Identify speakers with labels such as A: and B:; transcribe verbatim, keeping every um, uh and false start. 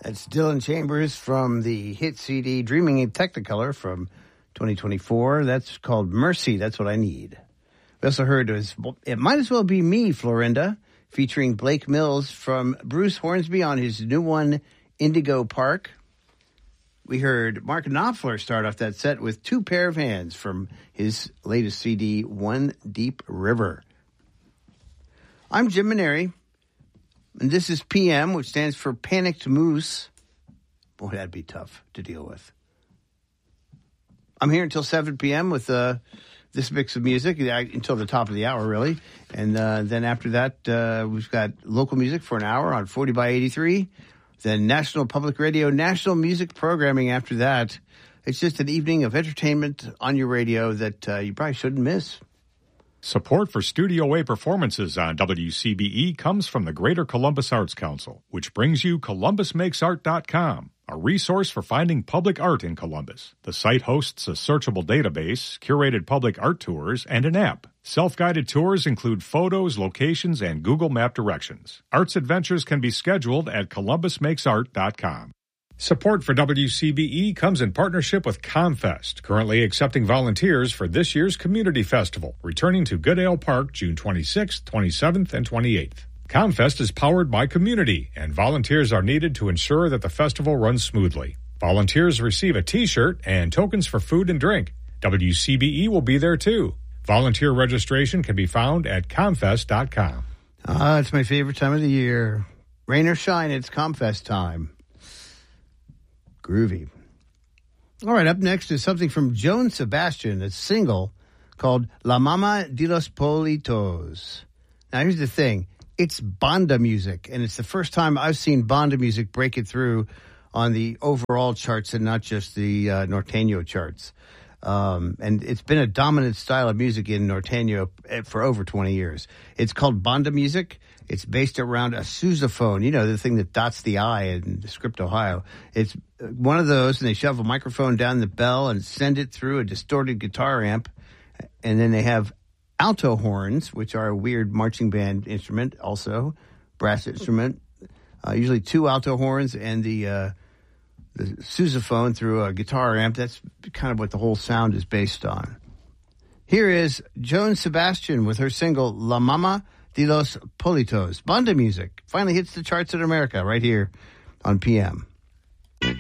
A: That's Dylan Chambers from the hit C D Dreaming in Technicolor from twenty twenty-four. That's called Mercy. That's What I Need. We also heard it, was, it Might As Well Be Me, Florinda, featuring Blake Mills from Bruce Hornsby on his new one, Indigo Park. We heard Mark Knopfler start off that set with Two Pair of Hands from his latest C D, One Deep River. I'm Jim Maneri. And this is P M, which stands for Panicked Moose. Boy, that'd be tough to deal with. I'm here until seven p.m. with uh, this mix of music, until the top of the hour, really. And uh, then after that, uh, we've got local music for an hour on forty by eighty-three. Then National Public Radio, national music programming after that. It's just an evening of entertainment on your radio that uh, you probably shouldn't miss.
B: Support for Studio A performances on W C B E comes from the Greater Columbus Arts Council, which brings you Columbus Makes Art dot com, a resource for finding public art in Columbus. The site hosts a searchable database, curated public art tours, and an app. Self-guided tours include photos, locations, and Google Map directions. Arts adventures can be scheduled at Columbus Makes Art dot com. Support for W C B E comes in partnership with ComFest, currently accepting volunteers for this year's Community Festival, returning to Goodale Park June twenty-sixth, twenty-seventh, and twenty-eighth. ComFest is powered by community, and volunteers are needed to ensure that the festival runs smoothly. Volunteers receive a T-shirt and tokens for food and drink. W C B E will be there too. Volunteer registration can be found at comfest dot com.
A: Ah, it's my favorite time of the year. Rain or shine, it's ComFest time. Groovy. All right, up next is something from Joan Sebastian, a single called La Mama de los Politos. Now, here's the thing. It's banda music, and it's the first time I've seen banda music break it through on the overall charts and not just the uh, Norteño charts. Um, and it's been a dominant style of music in Norteño for over twenty years. It's called banda music. It's based around a sousaphone, you know, the thing that dots the I in Script, Ohio. It's one of those, and they shove a microphone down the bell and send it through a distorted guitar amp. And then they have alto horns, which are a weird marching band instrument, also brass instrument. Uh, usually two alto horns and the uh, the sousaphone through a guitar amp. That's kind of what the whole sound is based on. Here is Joan Sebastian with her single La Mama de los Politos. Banda music finally hits the charts in America right here on P M.